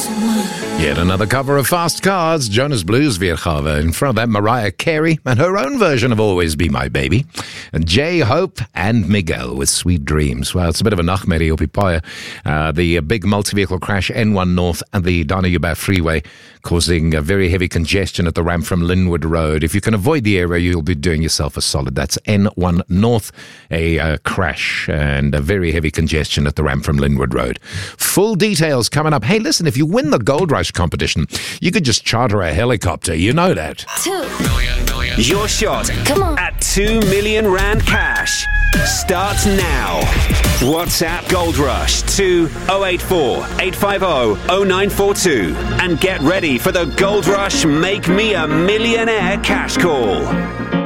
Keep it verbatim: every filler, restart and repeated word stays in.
Yet another cover of Fast Cars, Jonas Blues weergawe. In front of that, Mariah Carey and her own version of Always Be My Baby. And J Hope and Miguel with Sweet Dreams. Well, it's a bit of a nachtmerrie op die paaie. Uh, the big multi-vehicle crash, N one North and the Danouba Freeway, causing a very heavy congestion at the ramp from Linwood Road. If you can avoid the area, you'll be doing yourself a solid. That's N one North, a uh, crash and a very heavy congestion at the ramp from Linwood Road. Full details coming up. Hey, listen, if you win the Gold Rush competition, you could just charter a helicopter. You know that. Two million, million. Your shot Come on. at two million rand cash starts now. WhatsApp Gold Rush to oh eight four, eight five oh, oh nine four two and get ready for the Gold Rush Make Me a Millionaire cash call.